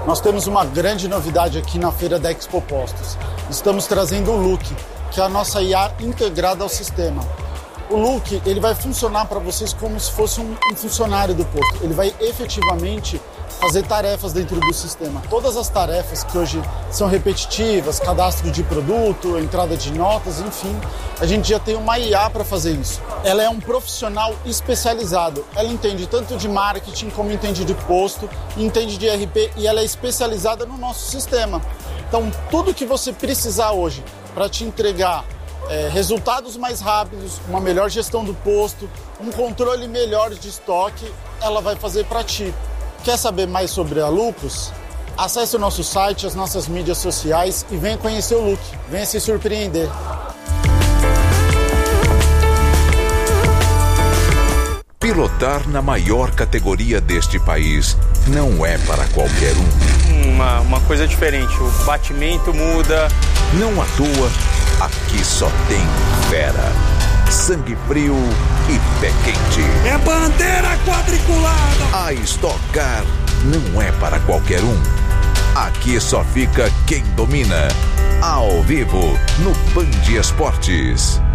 Nós temos uma grande novidade aqui na feira da Expo Postos. Estamos trazendo o Look, que é a nossa IA integrada ao sistema. O Look, ele vai funcionar para vocês como se fosse um funcionário do posto. Ele vai efetivamente fazer tarefas dentro do sistema. Todas as tarefas que hoje são repetitivas, cadastro de produto, entrada de notas, enfim, a gente já tem uma IA para fazer isso. Ela é um profissional especializado. Ela entende tanto de marketing como entende de posto, entende de RP e ela é especializada no nosso sistema. Então, tudo que você precisar hoje para te entregar resultados mais rápidos, uma melhor gestão do posto, um controle melhor de estoque, ela vai fazer para ti. Quer saber mais sobre a Lucos? Acesse o nosso site, as nossas mídias sociais e venha conhecer o Look, venha se surpreender. Pilotar na maior categoria deste país não é para qualquer um. Uma coisa diferente, o batimento muda. Não à toa, aqui só tem fera, sangue frio e pé quente. É bandeira quadriculada! A Stock Car não é para qualquer um. Aqui só fica quem domina. Ao vivo, no Band Esportes.